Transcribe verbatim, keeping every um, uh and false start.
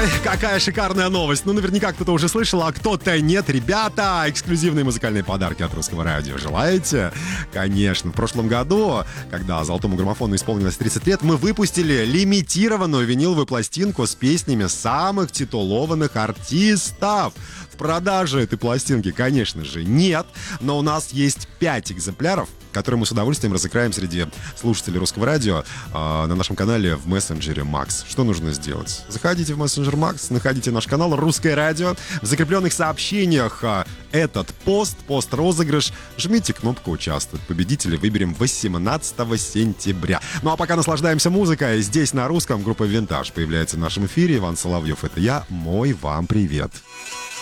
Ой, какая шикарная новость. Ну, наверняка кто-то уже слышал, а кто-то нет. Ребята, эксклюзивные музыкальные подарки от Русского радио. Желаете? Конечно. В прошлом году, когда Золотому граммофону исполнилось тридцать лет, мы выпустили лимитированную виниловую пластинку с песнями самых титулованных артистов. В продаже этой пластинки, конечно же, нет. Но у нас есть пять экземпляров, которые мы с удовольствием разыграем среди слушателей Русского радио э, на нашем канале в мессенджере Макс. Что нужно сделать? Заходите в мессенджер Макс, находите наш канал Русское радио. В закрепленных сообщениях э, этот пост, пост-розыгрыш. Жмите кнопку «Участвовать». Победителей выберем восемнадцатого сентября. Ну а пока наслаждаемся музыкой. Здесь на русском группа «Винтаж» появляется в нашем эфире. Иван Соловьев — это я. Мой вам привет.